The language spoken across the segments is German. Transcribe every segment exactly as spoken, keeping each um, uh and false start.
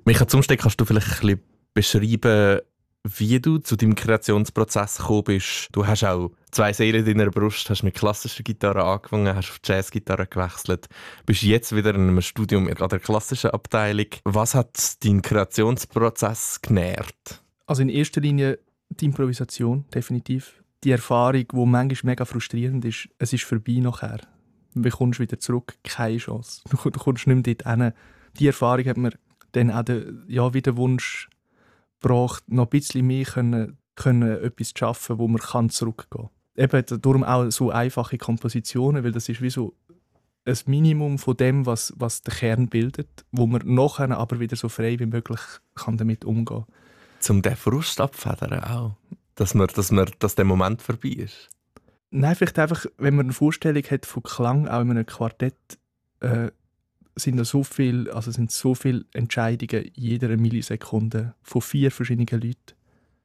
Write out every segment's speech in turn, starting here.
Michael Zumsteck, kannst du vielleicht ein bisschen beschreiben, wie du zu deinem Kreationsprozess gekommen bist? Du hast auch zwei Seelen in deiner Brust, hast mit klassischer Gitarre angefangen, hast auf Jazzgitarre gewechselt, bist jetzt wieder in einem Studium an der klassischen Abteilung. Was hat deinen Kreationsprozess genährt? Also in erster Linie die Improvisation, definitiv. Die Erfahrung, die manchmal mega frustrierend ist, es ist vorbei nachher. Du kommst wieder zurück, keine Chance. Du kommst nicht mehr dort hin. Die Erfahrung hat mir dann auch den, ja, wieder den Wunsch gebracht, noch ein bisschen mehr können, können etwas zu schaffen, wo man kann zurückgehen kann. Eben darum auch so einfache Kompositionen, weil das ist wie so ein Minimum von dem, was, was den Kern bildet, wo man nachher aber wieder so frei wie möglich kann damit umgehen kann. Um den Frust abzufedern auch, dass, man, dass, man, dass der Moment vorbei ist? Nein, vielleicht einfach, wenn man eine Vorstellung hat von Klang, auch in einem Quartett, äh, sind da so viel, also sind so viele Entscheidungen in jeder Millisekunde von vier verschiedenen Leuten.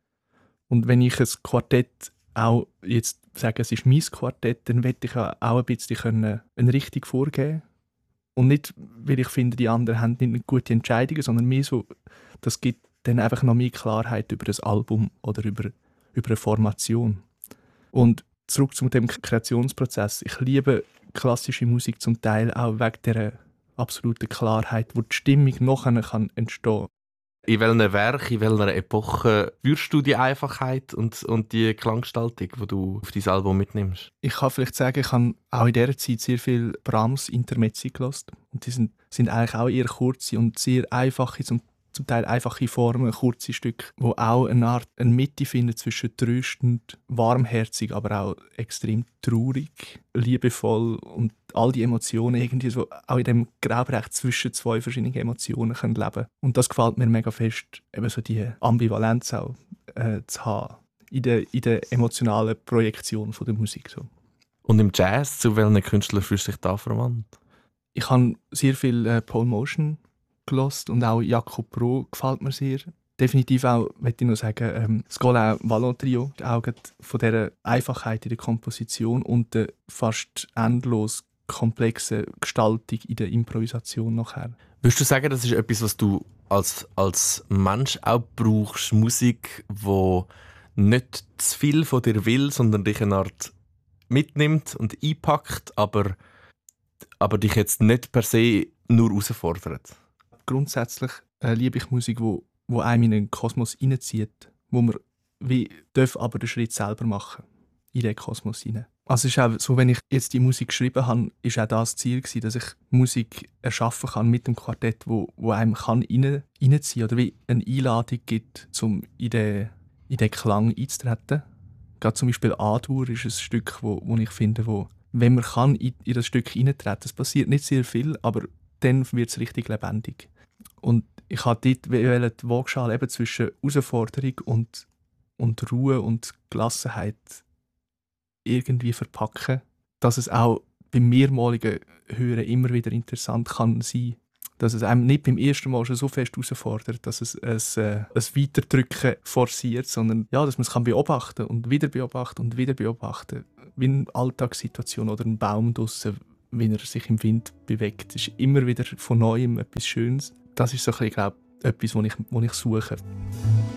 Und wenn ich ein Quartett auch jetzt sage, es ist mein Quartett, dann möchte ich auch ein bisschen können, eine Richtung vorgeben. Und nicht, weil ich finde, die anderen haben nicht gute Entscheidungen, sondern mehr so, das gibt dann einfach noch mehr Klarheit über das Album oder über, über eine Formation. Und zurück zu dem Kreationsprozess. Ich liebe klassische Musik zum Teil auch wegen dieser absoluten Klarheit, wo die Stimmung nachher kann entstehen kann. In welchem Werk, in welcher Epoche würdest du die Einfachheit und, und die Klanggestaltung, die du auf dein Album mitnimmst? Ich kann vielleicht sagen, ich habe auch in dieser Zeit sehr viel Brahms Intermezzi gehört. Und die sind, sind eigentlich auch eher kurze und sehr einfache, zum, zum Teil einfache Formen, kurze Stücke, die auch eine Art eine Mitte finden zwischen tröstend, warmherzig, aber auch extrem traurig, liebevoll und all die Emotionen irgendwie so auch in dem Graubereich zwischen zwei verschiedenen Emotionen können leben. Und das gefällt mir mega fest, eben so die Ambivalenz auch äh, zu haben in der, in der emotionalen Projektion von der Musik. So. Und im Jazz, zu welchen Künstlern fühlst du dich da verwandt? Ich habe sehr viel äh, Paul Motion gehört und auch Jakob Pro gefällt mir sehr. Definitiv auch, möchte ich noch sagen, ähm, das Golin Wallon Trio, auch von dieser Einfachheit in der Komposition und der fast endlos komplexe Gestaltung in der Improvisation nachher. Würdest du sagen, das ist etwas, was du als, als Mensch auch brauchst, Musik, die nicht zu viel von dir will, sondern dich eine Art mitnimmt und einpackt, aber, aber dich jetzt nicht per se nur herausfordert? Grundsätzlich äh, liebe ich Musik, wo, wo einem in den Kosmos hineinzieht, wo man wie darf aber den Schritt selber machen in den Kosmos hinein. Also es ist auch so, wenn ich jetzt die Musik geschrieben habe, ist auch das Ziel gewesen, dass ich Musik erschaffen kann mit dem Quartett, wo, wo einem kann rein, reinziehen oder wie eine Einladung gibt, um in den, in den Klang einzutreten. Gerade zum Beispiel A-Dur ist ein Stück, wo, wo ich finde, wo, wenn man kann in, in das Stück eintreten, es passiert nicht sehr viel, aber dann wird es richtig lebendig. Und ich wollte dort die Waagschale eben zwischen Herausforderung und, und Ruhe und Gelassenheit irgendwie verpacken, dass es auch beim mehrmaligen Hören immer wieder interessant kann sein, dass es einem nicht beim ersten Mal schon so fest herausfordert, dass es ein, äh, ein Weiterdrücken forciert, sondern ja, dass man es kann beobachten und wieder beobachten und wieder beobachten, wie eine Alltagssituation oder ein Baum draussen, wie er sich im Wind bewegt. Es ist immer wieder von Neuem etwas Schönes. Das ist so ein bisschen, glaube ich, etwas, was ich, was ich suche.